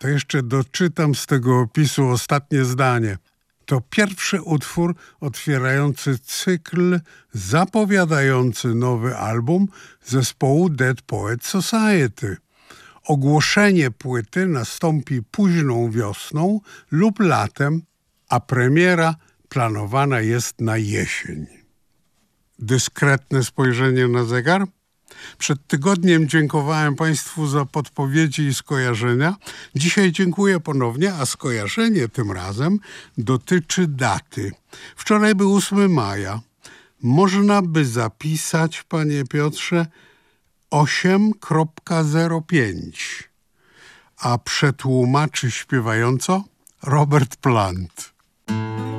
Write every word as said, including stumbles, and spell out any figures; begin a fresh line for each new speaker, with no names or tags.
To jeszcze doczytam z tego opisu ostatnie zdanie. To pierwszy utwór otwierający cykl zapowiadający nowy album zespołu Dead Poets Society. Ogłoszenie płyty nastąpi późną wiosną lub latem, a premiera planowana jest na jesień. Dyskretne spojrzenie na zegar. Przed tygodniem dziękowałem Państwu za podpowiedzi i skojarzenia. Dzisiaj dziękuję ponownie, a skojarzenie tym razem dotyczy daty. Wczoraj był ósmego maja. Można by zapisać, panie Piotrze, osiem zero pięć, a przetłumaczy śpiewająco Robert Plant.